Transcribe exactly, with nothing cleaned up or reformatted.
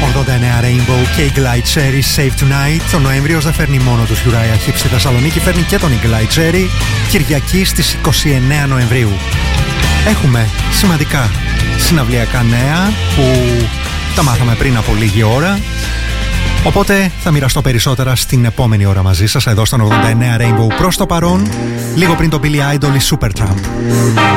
ογδόντα εννέα Rainbow και η Glide Cherry Save Tonight. Ο Νοέμβριος δεν φέρνει μόνο τους Uriah Heep στη Θεσσαλονίκη, φέρνει και τον Glide Cherry Κυριακή στις είκοσι εννέα Νοεμβρίου. Έχουμε σημαντικά συναυλιακά νέα που τα μάθαμε πριν από λίγη ώρα, οπότε θα μοιραστώ περισσότερα στην επόμενη ώρα μαζί σας εδώ στον ογδόντα εννέα Rainbow. Προς το παρόν, λίγο πριν το Billy Idol, η Supertramp.